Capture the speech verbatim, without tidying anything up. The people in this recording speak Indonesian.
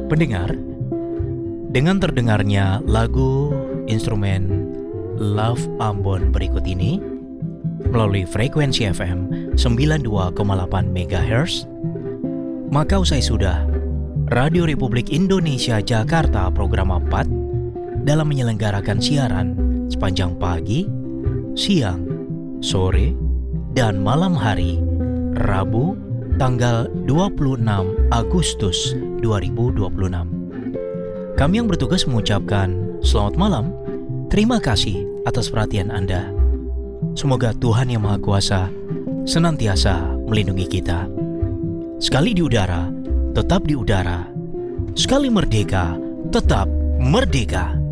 Pendengar, dengan terdengarnya lagu instrumen Love Ambon berikut ini melalui frekuensi F M sembilan puluh dua koma delapan megahertz, maka usai sudah Radio Republik Indonesia Jakarta program empat dalam menyelenggarakan siaran sepanjang pagi, siang, sore, dan malam hari Rabu tanggal dua puluh enam Agustus dua ribu dua puluh enam. Kami yang bertugas mengucapkan selamat malam, terima kasih atas perhatian Anda. Semoga Tuhan Yang Maha Kuasa senantiasa melindungi kita. Sekali di udara, tetap di udara. Sekali merdeka, tetap merdeka.